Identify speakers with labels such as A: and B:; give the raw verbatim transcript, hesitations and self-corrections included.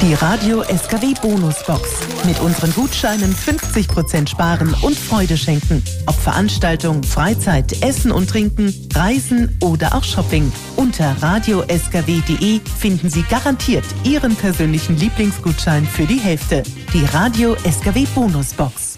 A: Die Radio S K W Bonusbox. Mit unseren Gutscheinen fünfzig Prozent sparen und Freude schenken. Ob Veranstaltung, Freizeit, Essen und Trinken, Reisen oder auch Shopping. Unter radio s k w punkt d e finden Sie garantiert Ihren persönlichen Lieblingsgutschein für die Hälfte. Die Radio S K W Bonusbox.